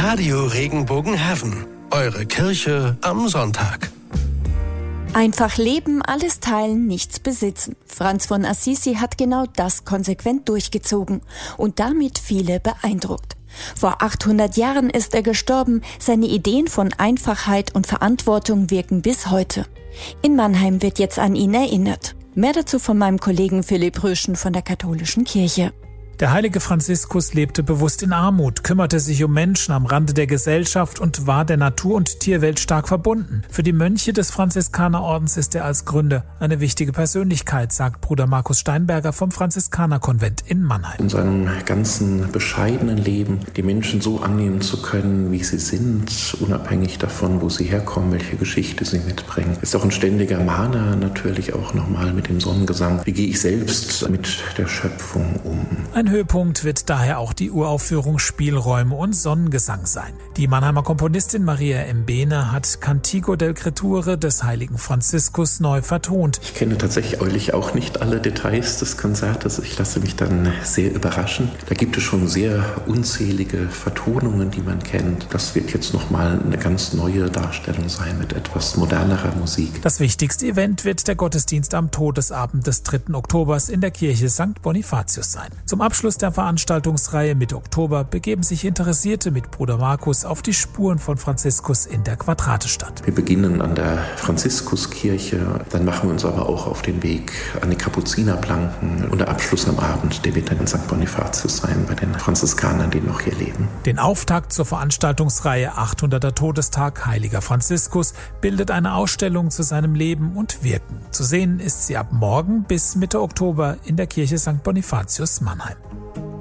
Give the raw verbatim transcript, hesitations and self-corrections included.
Radio Regenbogen Heaven. Eure Kirche am Sonntag. Einfach leben, alles teilen, nichts besitzen. Franz von Assisi hat genau das konsequent durchgezogen und damit viele beeindruckt. Vor achthundert Jahren ist er gestorben, seine Ideen von Einfachheit und Verantwortung wirken bis heute. In Mannheim wird jetzt an ihn erinnert. Mehr dazu von meinem Kollegen Philipp Röschen von der Katholischen Kirche. Der heilige Franziskus lebte bewusst in Armut, kümmerte sich um Menschen am Rande der Gesellschaft und war der Natur- und Tierwelt stark verbunden. Für die Mönche des Franziskanerordens ist er als Gründer eine wichtige Persönlichkeit, sagt Bruder Markus Steinberger vom Franziskanerkonvent in Mannheim. In seinem ganzen bescheidenen Leben die Menschen so annehmen zu können, wie sie sind, unabhängig davon, wo sie herkommen, welche Geschichte sie mitbringen. Ist auch ein ständiger Mahner, natürlich auch nochmal mit dem Sonnengesang. Wie gehe ich selbst mit der Schöpfung um? Ein Höhepunkt wird daher auch die Uraufführung Spielräume und Sonnengesang sein. Die Mannheimer Komponistin Maria Mbene hat Cantico del Creature des heiligen Franziskus neu vertont. Ich kenne tatsächlich auch nicht alle Details des Konzertes. Ich lasse mich dann sehr überraschen. Da gibt es schon sehr unzählige Vertonungen, die man kennt. Das wird jetzt nochmal eine ganz neue Darstellung sein mit etwas modernerer Musik. Das wichtigste Event wird der Gottesdienst am Todesabend des dritten Oktobers in der Kirche Sankt Bonifatius sein. Zum Abschluss der Veranstaltungsreihe Mitte Oktober begeben sich Interessierte mit Bruder Markus auf die Spuren von Franziskus in der Quadratestadt. Wir beginnen an der Franziskuskirche, dann machen wir uns aber auch auf den Weg an die Kapuzinerplanken und der Abschluss am Abend, der wird dann in Sankt Bonifatius sein, bei den Franziskanern, die noch hier leben. Den Auftakt zur Veranstaltungsreihe achthunderter Todestag Heiliger Franziskus bildet eine Ausstellung zu seinem Leben und Wirken. Zu sehen ist sie ab morgen bis Mitte Oktober in der Kirche Sankt Bonifatius Mannheim.